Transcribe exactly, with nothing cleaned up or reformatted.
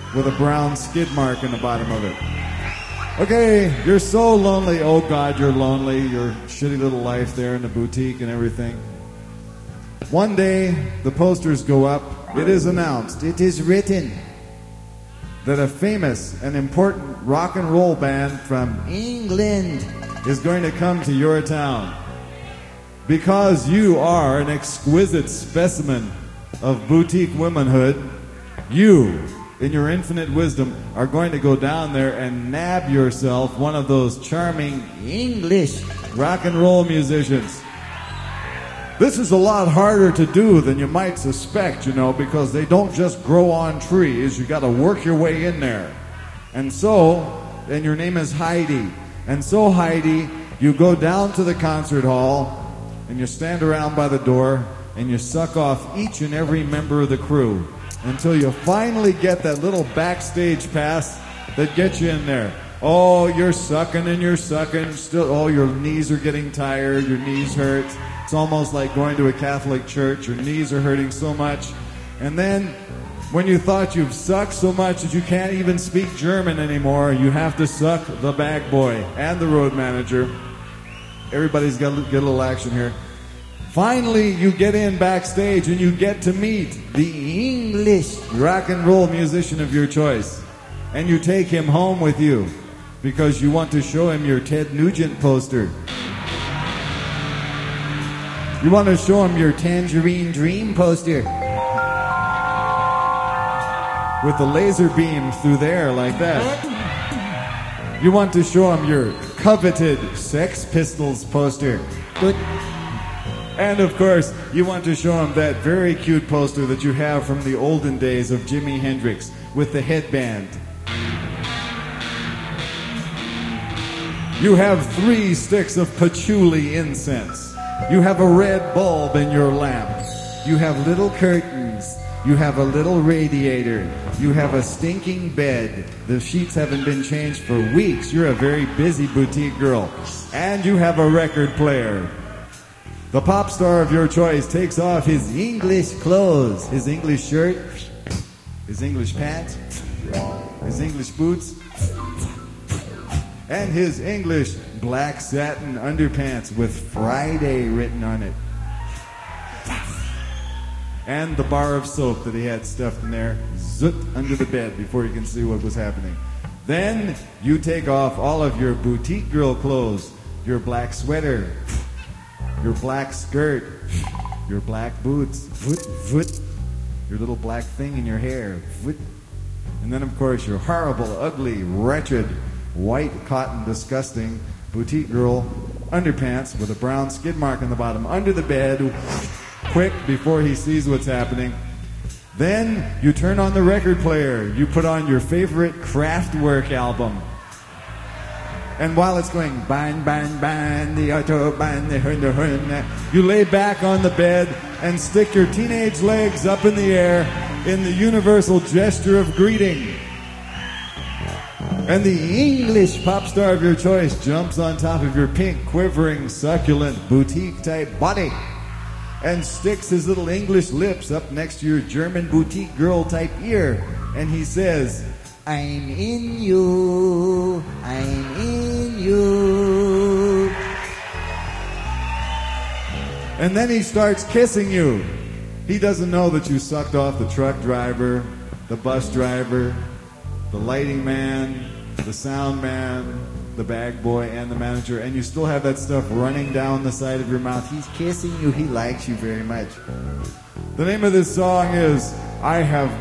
with a brown skid mark in the bottom of it. Okay, you're so lonely. Oh God, you're lonely. Your shitty little life there in the boutique and everything. One day, the posters go up. It is announced, it is written, that a famous and important rock and roll band from England is going to come to your town. Because you are an exquisite specimen of boutique womanhood, you, in your infinite wisdom, are going to go down there and nab yourself one of those charming English rock and roll musicians. This is a lot harder to do than you might suspect, you know, because they don't just grow on trees. You got to work your way in there. And so, and your name is Heidi. And so, Heidi, you go down to the concert hall and you stand around by the door and you suck off each and every member of the crew until you finally get that little backstage pass that gets you in there. Oh, you're sucking and you're sucking. Still, oh, your knees are getting tired. Your knees hurt. It's almost like going to a Catholic church. Your knees are hurting so much. And then, when you thought you've sucked so much that you can't even speak German anymore, you have to suck the bag boy and the road manager. Everybody's got to get a little action here. Finally, you get in backstage and you get to meet the English rock and roll musician of your choice. And you take him home with you because you want to show him your Ted Nugent poster. You want to show him your Tangerine Dream poster with the laser beam through there like that. You want to show him your coveted Sex Pistols poster. Good. And of course, you want to show him that very cute poster that you have from the olden days of Jimi Hendrix with the headband. You have three sticks of patchouli incense. You have a red bulb in your lamp. You have little curtains. You have a little radiator. You have a stinking bed. The sheets haven't been changed for weeks. You're a very busy boutique girl. And you have a record player. The pop star of your choice takes off his English clothes, his English shirt, his English pants, his English boots, and his English black satin underpants with Friday written on it. And the bar of soap that he had stuffed in there, zoot, under the bed before you can see what was happening. Then you take off all of your boutique girl clothes, your black sweater, your black skirt, your black boots, voot, voot, your little black thing in your hair, voot. And then, of course, your horrible, ugly, wretched, white cotton, disgusting boutique girl underpants with a brown skid mark on the bottom under the bed, quick before he sees what's happening. Then you turn on the record player. You put on your favorite Kraftwerk album. And while it's going, bang, bang, bang, the autobahn, the hun, the hun, you lay back on the bed and stick your teenage legs up in the air in the universal gesture of greeting. And the English pop star of your choice jumps on top of your pink, quivering, succulent, boutique-type body and sticks his little English lips up next to your German boutique girl-type ear. And he says, I'm in you, I'm in you. And then he starts kissing you. He doesn't know that you sucked off the truck driver, the bus driver, the lighting man, the sound man, the bag boy, and the manager, and you still have that stuff running down the side of your mouth. He's kissing you. He likes you very much. The name of this song is I Have